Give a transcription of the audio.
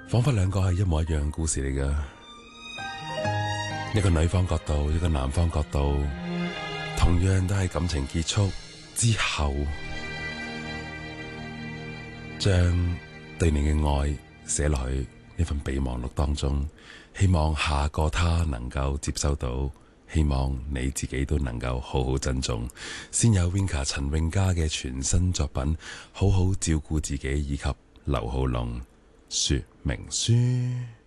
仿佛兩個係一模一樣嘅故事嚟㗎。一個女方角度，一個男方角度，同樣都係感情結束之後，將對你嘅愛寫落去呢份備忘錄當中，希望下個他能夠接收到，希望你自己都能夠好好珍重。先有 Winka 陳詠嘉嘅全新作品《好好照顧自己》，以及劉浩龍說明書。